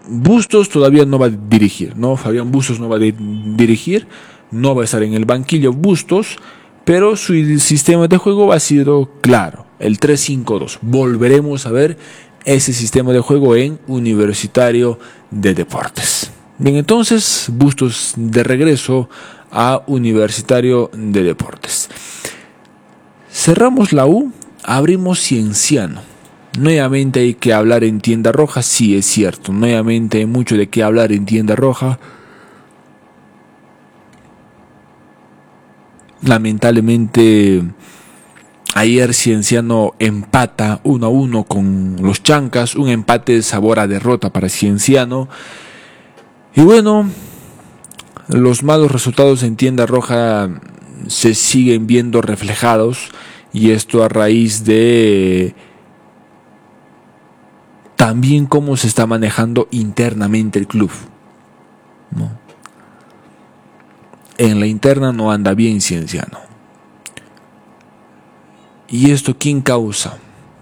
Bustos todavía no va a dirigir, ¿no? Fabián Bustos no va a dirigir, no va a estar en el banquillo Bustos, pero su sistema de juego ha sido claro, el 3-5-2. Volveremos a ver ese sistema de juego en Universitario de Deportes. Bien, entonces Bustos de regreso a Universitario de Deportes. Cerramos la U, abrimos Cienciano. Nuevamente hay que hablar en Tienda Roja, sí es cierto, nuevamente hay mucho de qué hablar en Tienda Roja. Lamentablemente ayer Cienciano empata 1-1 con los Chancas, un empate de sabor a derrota para Cienciano. Y bueno, los malos resultados en Tienda Roja se siguen viendo reflejados, y esto a raíz de también cómo se está manejando internamente el club, ¿no? En la interna no anda bien Cienciano. ¿Y esto quién causa?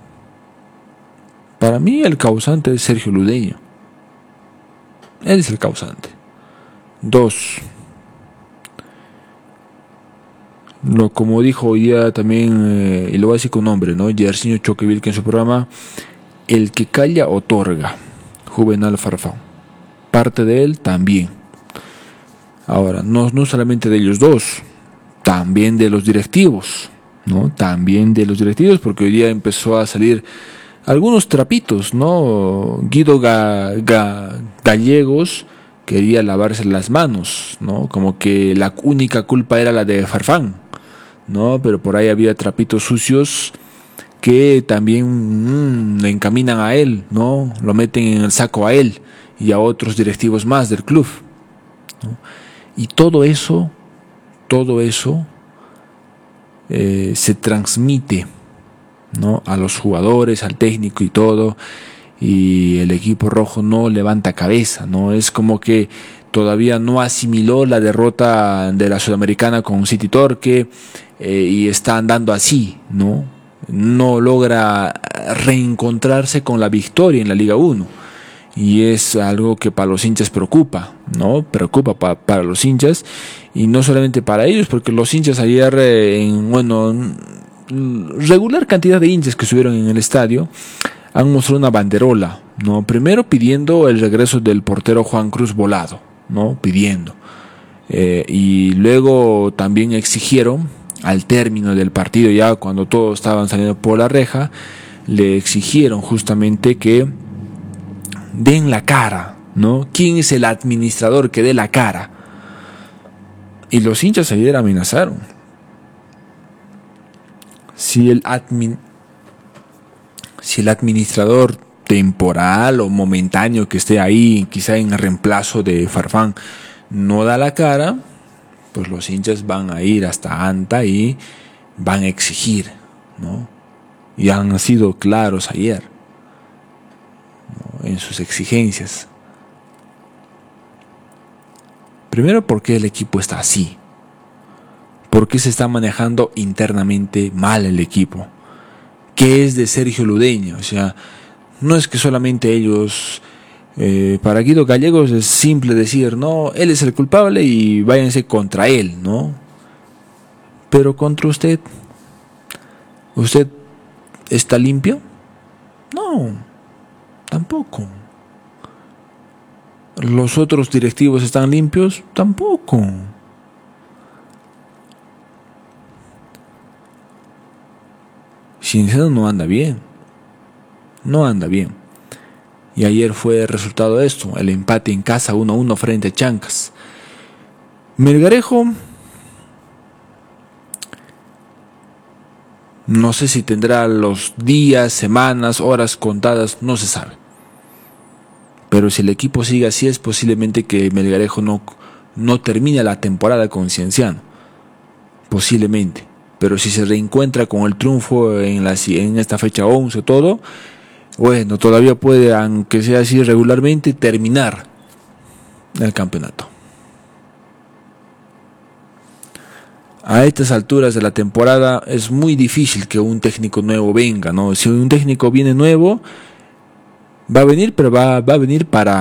Para mí el causante es Sergio Ludeño. Él es el causante. 2. Como dijo hoy día también, y lo voy a decir con nombre, ¿no? Yersinio Choquevilque en su programa, el que calla otorga. Juvenal Farfán. Parte de él también. Ahora, no solamente de ellos dos, también de los directivos, ¿no? También de los directivos, porque hoy día empezó a salir algunos trapitos, ¿no? Guido Gallegos quería lavarse las manos, ¿no? Como que la única culpa era la de Farfán, ¿no? Pero por ahí había trapitos sucios que también le encaminan a él, ¿no? Lo meten en el saco a él y a otros directivos más del club, ¿no? Y todo eso se transmite, ¿no? A los jugadores, al técnico y todo, y el equipo rojo no levanta cabeza, ¿no? Es como que todavía no asimiló la derrota de la Sudamericana con City Torque, y está andando así, ¿no? No logra reencontrarse con la victoria en la Liga 1. Y es algo que para los hinchas preocupa, ¿no? Preocupa para los hinchas, y no solamente para ellos, porque los hinchas ayer, regular cantidad de hinchas que estuvieron en el estadio, han mostrado una banderola, ¿no? Primero pidiendo el regreso del portero Juan Cruz Volado, ¿no? Pidiendo. Y luego también exigieron, al término del partido, ya cuando todos estaban saliendo por la reja, le exigieron justamente que den la cara, ¿no? ¿Quién es el administrador que dé la cara? Y los hinchas ayer amenazaron. Si el administrador temporal o momentáneo que esté ahí, quizá en reemplazo de Farfán, no da la cara, pues los hinchas van a ir hasta Anta y van a exigir, ¿no? Y han sido claros ayer, ¿no? En sus exigencias. Primero, ¿por qué el equipo está así? ¿Por qué se está manejando internamente mal el equipo? ¿Qué es de Sergio Ludeño? O sea, no es que solamente ellos... para Guido Gallegos es simple decir, no, él es el culpable y váyanse contra él, ¿no? Pero contra usted, ¿usted está limpio? No, tampoco. ¿Los otros directivos están limpios? Tampoco. Cienciano no anda bien. No anda bien. Y ayer fue el resultado de esto, el empate en casa 1-1 frente a Chancas. Melgarejo, no sé si tendrá los días, semanas, horas contadas, no se sabe. Pero si el equipo sigue así, es posiblemente que Melgarejo no termine la temporada con Cienciano. Posiblemente. Pero si se reencuentra con el triunfo en esta fecha 11 todo, bueno, todavía puede, aunque sea así regularmente, terminar el campeonato. A estas alturas de la temporada es muy difícil que un técnico nuevo venga, ¿no? Si un técnico viene nuevo, va a venir, pero va a venir para